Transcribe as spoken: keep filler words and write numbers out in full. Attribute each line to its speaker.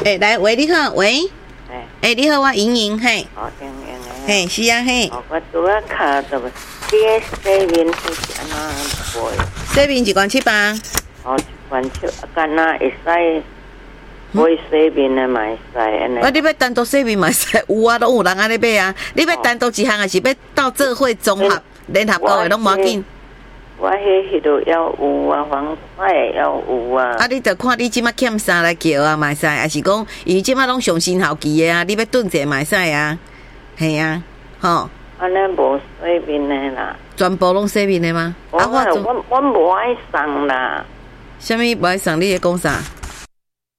Speaker 1: 诶，来喂，你好，喂，
Speaker 2: 哎，
Speaker 1: 诶，你好，我莹莹，嘿，
Speaker 2: 哦，莹莹诶，
Speaker 1: 嘿，是啊，嘿，
Speaker 2: 哦，我拄啊卡着，你诶洗面是安怎买？
Speaker 1: 洗面一罐七百，
Speaker 2: 哦，一罐七，干那会使买洗面诶嘛会使安尼。
Speaker 1: 我你要单独洗面嘛使，有啊，拢有人安尼买啊。你要单独一项，还是要到这会综合联合购的拢无要紧。
Speaker 2: 我迄迄度要有啊，防晒要有啊。
Speaker 1: 啊，你着看你即马欠啥来叫啊，嘛使，还是讲伊即马拢上新好期的啊？你要炖者嘛使啊，系啊，吼。
Speaker 2: 安尼无洗面的啦。
Speaker 1: 全部拢洗面的吗？
Speaker 2: 啊，我我我无爱送啦。
Speaker 1: 什么无爱送？你咧讲啥？